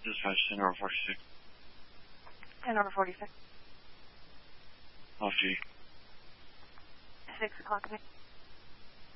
Dispatch to number 46. And number 46. Off G. 6 o'clock.